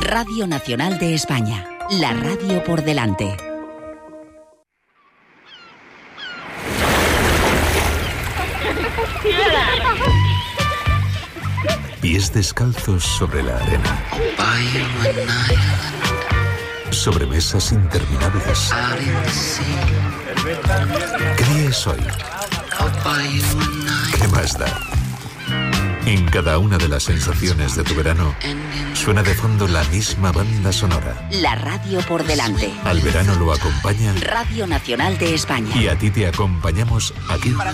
Radio Nacional de España. La radio por delante. Pies descalzos sobre la arena. Sobre mesas interminables. ¿Qué día es hoy? ¿Qué más da? En cada una de las sensaciones de tu verano suena de fondo la misma banda sonora. La radio por delante. Al verano lo acompaña Radio Nacional de España. Y a ti te acompañamos aquí.